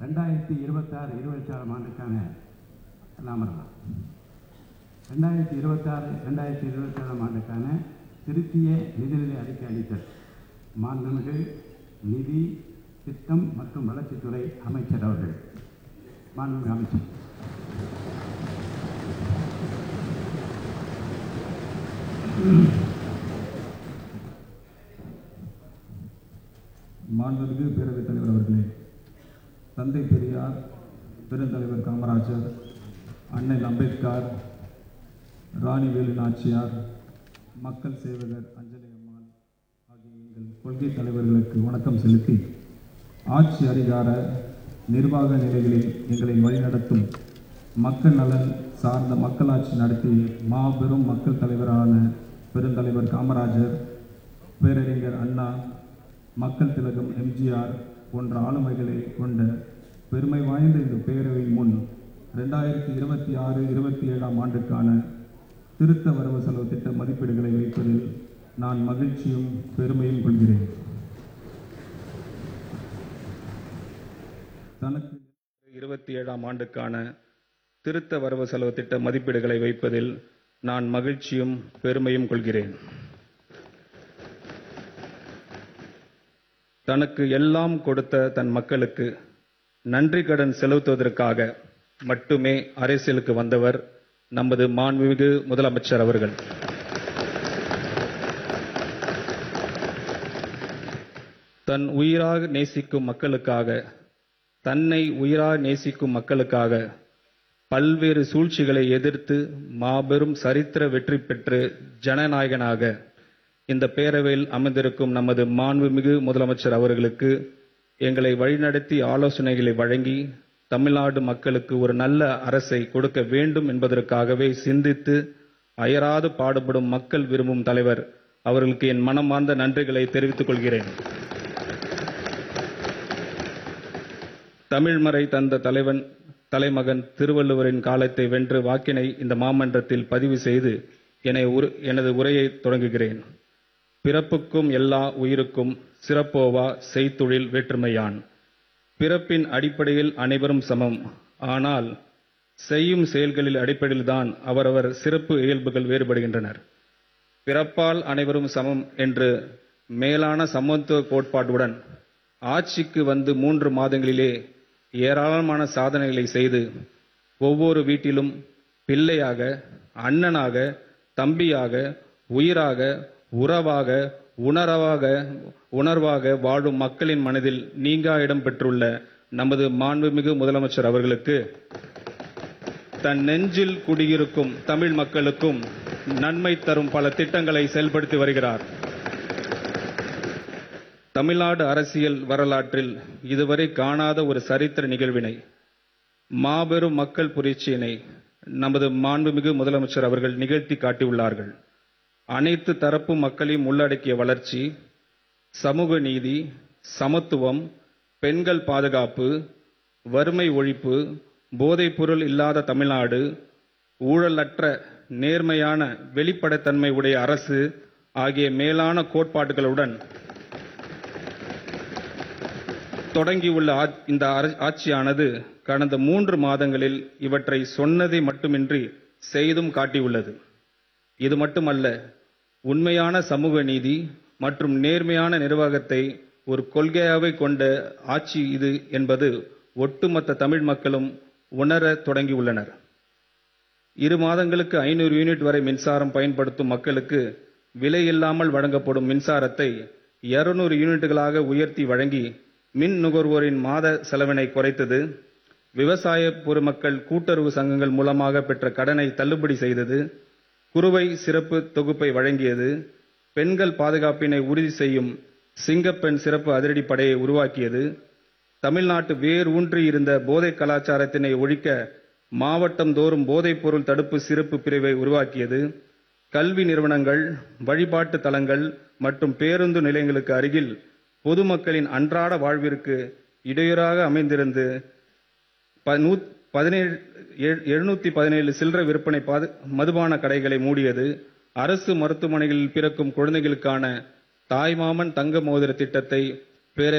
2026-27 ஆண்டுக்கான நாமரலாம் 2026-27 ஆண்டுக்கான திருத்திய நிதிநிலை அறிக்கை அளித்தல் மாண்புமிகு நிதி திட்டம் மற்றும் வளர்ச்சித்துறை அமைச்சர் அவர்கள். மாண்புமிகு அமைச்சர். மாண்புமிகு பேரவைத் தலைவர் அவர்களே, தந்தை பெரியார், பெருந்தலைவர் காமராஜர், அண்ணல் அம்பேத்கர், ராணி வேலு நாச்சியார், மக்கள் சேவகர் அஞ்சலி அம்மாள் ஆகிய எங்கள் கொள்கை தலைவர்களுக்கு வணக்கம் செலுத்தி, ஆட்சி அதிகார நிர்வாக நிலைகளில் எங்களை வழிநடத்தும் மக்கள் நலன் சார்ந்த மக்களாட்சி நடத்தி மாபெரும் மக்கள் தலைவரான பெருந்தலைவர் காமராஜர், பேரறிஞர் அண்ணா, மக்கள் திலகம் எம்ஜிஆர் போன்ற ஆளுமைகளை கொண்ட பெருமை வாய்ந்த இந்த பேரவை முன் 2026-27 ஆண்டுக்கான திருத்த வரவு செலவு திட்ட மதிப்பீடுகளை வைப்பதில் நான் மகிழ்ச்சியும் பெருமையும் கொள்கிறேன். தனக்கு 27 ஆண்டுக்கான திருத்த வரவு செலவு திட்ட மதிப்பீடுகளை வைப்பதில் நான் மகிழ்ச்சியும் பெருமையும் கொள்கிறேன். தனக்கு எல்லாம் கொடுத்த தன் மக்களுக்கு நன்றி கடன் செலுத்துவதற்காக மட்டுமே அரசியலுக்கு வந்தவர் நமது மாண்புமிகு முதலமைச்சர் அவர்கள். தன் உயிராக நேசிக்கும் மக்களுக்காக, தன்னை உயிராக நேசிக்கும் மக்களுக்காக பல்வேறு சூழ்ச்சிகளை எதிர்த்து மாபெரும் சரித்திர வெற்றி பெற்று ஜனநாயகனாக இந்த பேரவையில் அமர்ந்திருக்கும் நமது மாண்புமிகு முதலமைச்சர் அவர்களுக்கு எங்களை வழிநடத்தி ஆலோசனைகளை வழங்கி தமிழ்நாடு மக்களுக்கு ஒரு நல்ல அரசை கொடுக்க வேண்டும் என்பதற்காகவே சிந்தித்து அயராது பாடுபடும் மக்கள் விரும்பும் தலைவர் அவர்களுக்கு என் மனமார்ந்த நன்றிகளை தெரிவித்துக் கொள்கிறேன். தமிழ்மறை தந்த தலைமகன் திருவள்ளுவரின் காலத்தை வென்று வாக்கினை இந்த மாமன்றத்தில் பதிவு செய்து எனது உரையை தொடங்குகிறேன். பிறப்புக்கும் எல்லா உயிருக்கும் சிறப்போவா செய்தொழில் வேற்றுமையான். பிறப்பின் அடிப்படையில் அனைவரும் சமம், ஆனால் செய்யும் செயல்களில் அடிப்படையில்தான் அவரவர் சிறப்பு இயல்புகள் வேறுபடுகின்றனர். பிறப்பால் அனைவரும் சமம் என்று மேலான சமத்துவ கோட்பாட்டுடன் ஆட்சிக்கு வந்து 3 மாதங்களிலே ஏராளமான சாதனைகளை செய்து ஒவ்வொரு வீட்டிலும் பிள்ளையாக, அண்ணனாக, தம்பியாக, உயிராக, உறவாக, உணர்வாக வாழும் மக்களின் மனதில் நீங்கா இடம் பெற்றுள்ள நமது மாண்புமிகு முதலமைச்சர் அவர்களுக்கு தன் நெஞ்சில் குடியிருக்கும் தமிழ் மக்களுக்கும் நன்மை தரும் பல திட்டங்களை செயல்படுத்தி வருகிறார். தமிழ்நாடு அரசியல் வரலாற்றில் இதுவரை காணாத ஒரு சரித்திர நிகழ்வினை, மாபெரும் மக்கள் புரட்சியினை நமது மாண்புமிகு முதலமைச்சர் அவர்கள் நிகழ்த்தி காட்டியுள்ளார்கள். அனைத்து தரப்பு மக்களையும் உள்ளடக்கிய வளர்ச்சி, சமூக நீதி, சமத்துவம், பெண்கள் பாதுகாப்பு, வறுமை ஒழிப்பு, போதைப் பொருள் இல்லாத தமிழ்நாடு, ஊழலற்ற நேர்மையான வெளிப்படைத்தன்மை உடைய அரசு ஆகிய மேலான கோட்பாடுகளுடன் தொடங்கியுள்ள இந்த ஆட்சியானது கடந்த 3 மாதங்களில் இவற்றை சொன்னதை மட்டுமின்றி செய்தும் காட்டியுள்ளது. இது மட்டுமல்ல, உண்மையான சமூக நீதி மற்றும் நேர்மையான நிர்வாகத்தை ஒரு கொள்கையாகவே கொண்ட ஆட்சி இது என்பது ஒட்டுமொத்த தமிழ் மக்களும் உணர தொடங்கியுள்ளனர். 2 மாதங்களுக்கு 500 யூனிட் வரை மின்சாரம் பயன்படுத்தும் மக்களுக்கு விலை இல்லாமல் வழங்கப்படும் மின்சாரத்தை 200 யூனிட்டுகளாக உயர்த்தி வழங்கி மின் நுகர்வோரின் மாத செலவினை குறைத்தது. விவசாய பொதுமக்கள் கூட்டுறவு சங்கங்கள் மூலமாக பெற்ற கடனை தள்ளுபடி செய்தது. குறுவை சிறப்பு தொகுப்பை வழங்கியது. பெண்கள் பாதுகாப்பினை உறுதி செய்யும் சிங்கப்பெண் சிறப்பு அதிரடி படையை உருவாக்கியது. தமிழ்நாட்டு வேர் ஊன்றி இருந்த போதை கலாச்சாரத்தினை ஒழிக்க மாவட்டம் தோறும் போதைப் பொருள் தடுப்பு சிறப்பு பிரிவை உருவாக்கியது. கல்வி நிறுவனங்கள், வழிபாட்டு தலங்கள் மற்றும் பேருந்து நிலையங்களுக்கு அருகில் பொதுமக்களின் அன்றாட வாழ்விற்கு இடையூறாக அமைந்திருந்து 717 சில்லறை விற்பனை மதுபான கடைகளை மூடியது. அரசு மருத்துவமனைகளில் பிறக்கும் குழந்தைகளுக்கான தாய்மாமன் தங்க மோதிர திட்டத்தை